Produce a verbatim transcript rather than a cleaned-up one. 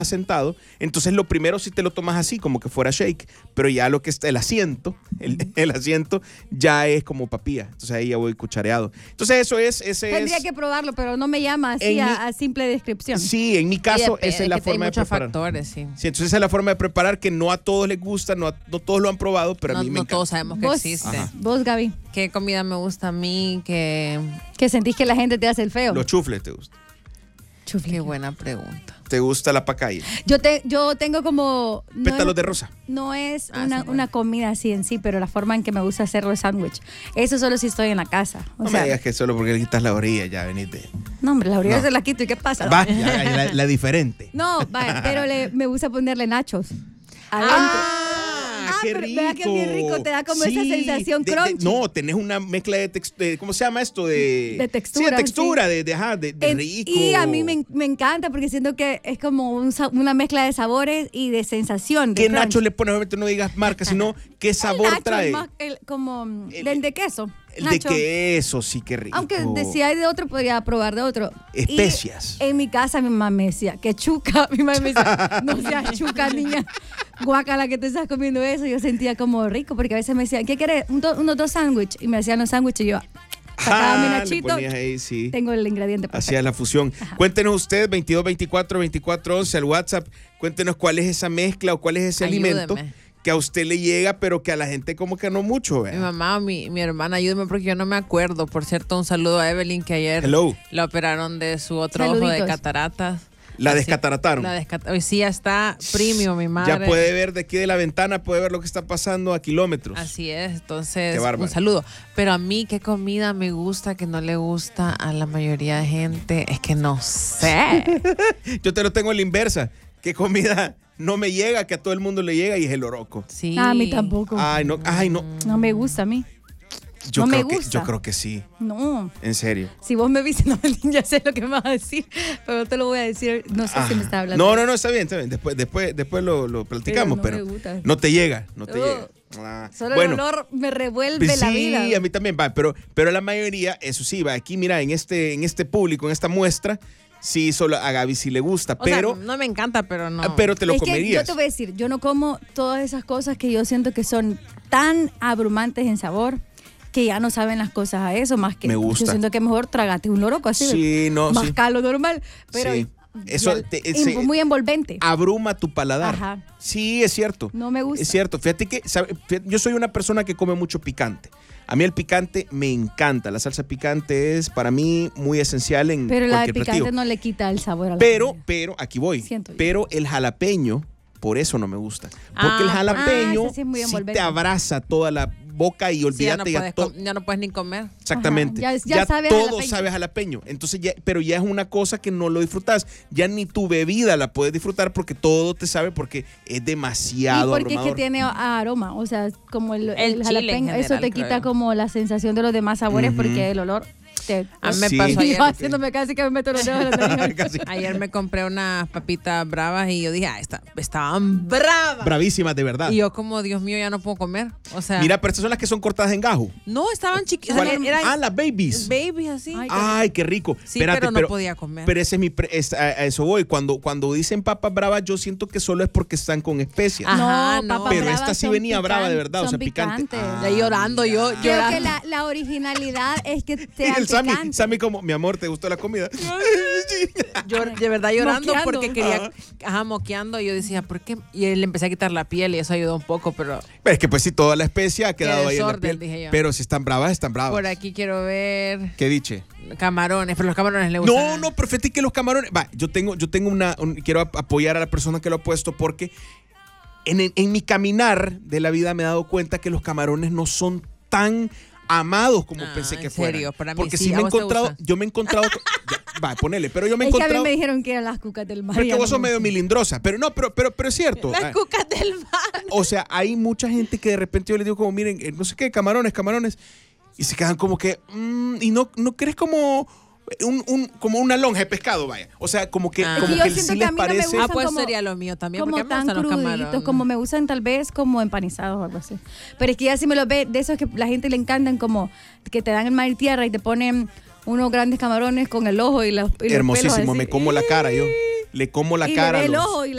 sentado, entonces lo primero si te lo tomas así, como que fuera shake, pero ya lo que está, el asiento, el, el asiento ya es como papilla, entonces ahí ya voy cuchareado. Entonces eso es, ese Tendría es, que probarlo, pero no me llama así a, mi, a simple descripción. Sí, en mi caso y esa es la que forma hay de preparar. Factores, sí. Sí, entonces esa es la forma de preparar que no a todos les gusta, no, a, no todos lo han probado, pero no, a mí me no encanta. todos sabemos que ¿Vos? existe. Ajá. ¿Vos, Gaby? ¿Qué comida me gusta a mí? Que ¿Que sentís que la gente te hace el feo? Los chufles te gustan. Qué buena pregunta. ¿Te gusta la pacaya? Yo te, yo tengo como... No Pétalos es, de rosa. No es Ah, una, una comida así en sí, pero la forma en que me gusta hacerlo es sándwich. Eso solo si estoy en la casa. O no sea, me digas que solo porque le quitas la orilla, ya venite. No, hombre, la orilla No. se la quito y ¿qué pasa? Va, ya, ya, la, la diferente. No, va, pero le, me gusta ponerle nachos. Adentro. Ah, qué pero rico. vea que bien rico, te da como esa sensación de, crunchy. de, no, tenés una mezcla de, text, de ¿cómo se llama esto? De, De textura, Sí, de textura, sí. de, de, ajá, de, de En- rico. Y a mí me, me encanta porque siento que es como un sa- una mezcla de sabores y de sensación. De ¿Qué crunch. nacho le pones? Obviamente no digas marca, sino qué El sabor nacho trae. es más el- como El- del de queso. El de nacho. queso, sí, qué rico. Aunque de, si hay de otro, podría probar de otro. Especias. Y en mi casa mi mamá me decía, que chuca. Mi mamá me decía, no seas chuca, niña. Guácala que te estás comiendo eso. Yo sentía como rico, porque a veces me decían, ¿qué quieres? Un do- unos dos sándwiches. Y me hacían los sándwiches y yo sacaba mi Ah, le nachito. ponías ahí, sí. Tengo el ingrediente perfecto. Hacía la fusión. Ajá. Cuéntenos usted, veintidós veinticuatro veinticuatro once al WhatsApp. Cuéntenos cuál es esa mezcla o cuál es ese Ayúdeme. alimento que a usted le llega, pero que a la gente como que no mucho. Mi ¿vea? mamá, mi, mi hermana, ayúdeme porque yo no me acuerdo. Por cierto, un saludo a Evelyn que ayer Hello. la operaron de su otro ojo de Saluditos. cataratas. La Así- descatarataron. La descat- Hoy sí ya está premium, mi madre. Ya puede ver de aquí de la ventana, puede ver lo que está pasando a kilómetros. Así es, entonces Qué bárbaro. un saludo. Pero a mí, ¿qué comida me gusta que no le gusta a la mayoría de gente? Es que no sé. Yo te lo tengo en la inversa. ¿Qué comida no me llega, que a todo el mundo le llega? Y es el oroco. Sí. Ah, a mí tampoco. Ay, no, ay, no. No me gusta a mí. Yo, No me creo que, gusta. yo creo que sí. No. En serio. Si vos me viste, no, ya sé lo que me vas a decir, pero no te lo voy a decir. No sé si me estás hablando. No, no, no, está bien, está bien. Después, después, después lo, lo platicamos, Pero pero, no me gusta. no te llega, no te Oh. llega. Ah, Solo bueno, el olor me revuelve pues la sí, vida. a mí también va, pero, pero la mayoría, eso sí, va, aquí mira, en este, en este público, en esta muestra, sí, solo a Gaby sí le gusta, O pero, sea, no me encanta, pero no. ah, pero te lo es que yo comerías. te voy a decir, yo no como todas esas cosas que yo siento que son tan abrumantes en sabor que ya no saben las cosas a eso, más que Me gusta. yo siento que mejor tragate un loroco así, Sí, no, más sí. calo normal, pero Sí. Eso ya- te- y se- muy envolvente. Abruma tu paladar. Ajá. Sí, es cierto. No me gusta. Es cierto. Fíjate que sabe, fíjate, yo soy una persona que come mucho picante. A mí el picante me encanta. La salsa picante es para mí muy esencial en Pero la de cualquier picante platillo. no le quita el sabor a la Pero, comida. pero, aquí voy. Siento yo. Pero el jalapeño, por eso no me gusta. Porque Ah, el jalapeño ah, ese sí es muy sí envolvente. te abraza toda la boca y Sí, ya, no olvídate ya, puedes todo. com- ya no puedes ni comer. Exactamente. Ajá, ya- ya ya sabe a todo jalapeño. sabe a jalapeño. Entonces ya, pero ya es una cosa que no lo disfrutas. Ya ni tu bebida la puedes disfrutar porque todo te sabe porque es Y demasiado porque es que abrumador. tiene a- aroma, o sea, como el, El el chile jalapeño, en eso general, te creo quita yo. como la sensación de los demás sabores Ujú. porque el olor te... A mí me Sí. pasó Y ayer. yo haciéndome casi que me meto los dedos en la nariz. Casi. Ayer me compré unas papitas bravas y yo dije, ah, esta- estaban bravas. Bravísimas, de verdad. Y yo como, Dios mío, ya no puedo comer. O sea, Mira, pero estas son las que son cortadas en gajo. no, estaban chiquitas. ¿Cuál? Eran Ah, las babies. babies así. Ay, Ay, qué rico. Sí, Espérate, pero no podía comer. Pero ese es mi pre- es- a, a eso voy. Cuando, cuando dicen papas bravas, yo siento que solo es porque están con especias. Ajá, no, no. papas Pero bravas esta sí son venía brava de pican- verdad, o son sea, picante. picantes. Ah, Ya llorando, yo Creo llorando. que la, la originalidad es que Y sean el Sammy, picantes. Sammy como, mi amor, ¿te gustó la comida? Yo de verdad llorando Moqueando. porque quería, ajá, moqueando. Y yo decía, ¿por qué? Y él le empecé a quitar la piel y eso ayudó un poco, pero Pero es que pues sí, toda la especia ha quedado ahí en la desorden, piel. dije yo. Pero si están bravas, están bravas. por aquí quiero ver ¿Qué diche? camarones, pero los camarones le gustan. No, no, pero fíjate que los camarones. Va, yo tengo, yo tengo una. un- quiero ap- apoyar a la persona que lo ha puesto porque en, en- en mi caminar de la vida me he dado cuenta que los camarones no son tan amados como Ah, pensé que ¿en fueran. serio? Para mí porque sí, sí ¿a me he vos te encontrado. gusta? Yo me he encontrado. ya, va, ponele, pero yo me he Es que a mí encontrado. me dijeron que eran las cucas del mar. Porque ya vos no sos me medio sé. milindrosa. Pero no, pero, pero, pero es cierto. Las Ah, cucas del mar. O sea, hay mucha gente que de repente yo les digo como, miren, eh, no sé qué, camarones, camarones. Y se quedan como que, mm, y no, no crees como un, un- como una lonja de pescado, vaya. O sea, como que, Ah. como Es que yo que siento sí que a les mí no me parece. gustan Ah, pues como- sería lo mío también, como porque me tan gustan los cruditos, camarones. como me gustan tal vez como empanizados o algo así. Pero es que ya si me lo ve, de esos que la gente le encantan, como que te dan el mar y tierra y te ponen unos grandes camarones con el ojo y los, y los pelos Hermosísimo, así. me como la cara yo. le como la y cara. le ve a el los- ojo y